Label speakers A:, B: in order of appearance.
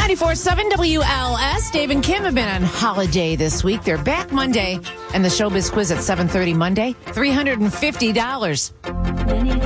A: 94.7 WLS. Dave and Kim have been on holiday this week. They're back Monday, and the Showbiz Quiz at 7:30 Monday, $350.